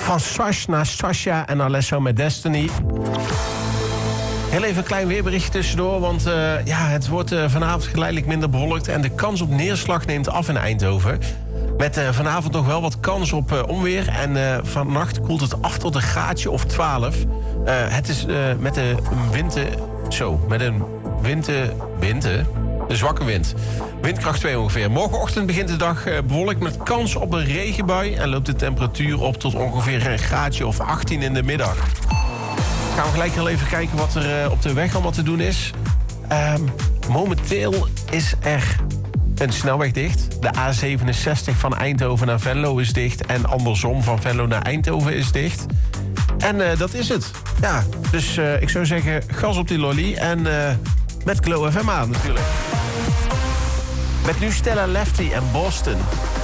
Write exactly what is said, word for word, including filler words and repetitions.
Van Sash naar Sasha en Alesso met Destiny. Heel even een klein weerbericht tussendoor, want uh, ja, het wordt uh, vanavond geleidelijk minder bewolkt en de kans op neerslag neemt af in Eindhoven. Met uh, vanavond nog wel wat kans op uh, onweer en uh, vannacht koelt het af tot een graadje of twaalf. Uh, het is uh, met de winter, zo, met een winter, winter, de zwakke wind. Windkracht twee ongeveer. Morgenochtend begint de dag uh, bewolkt met kans op een regenbui en loopt de temperatuur op tot ongeveer een graadje of achttien in de middag. Gaan we gelijk al even kijken wat er uh, op de weg allemaal te doen is. Um, momenteel is er een snelweg dicht. De A zevenenzestig van Eindhoven naar Venlo is dicht. En andersom van Venlo naar Eindhoven is dicht. En uh, dat is het. Ja, dus uh, ik zou zeggen, gas op die lolly. En uh, met Glow F M aan natuurlijk. Met nu Stella Lefty en Boston.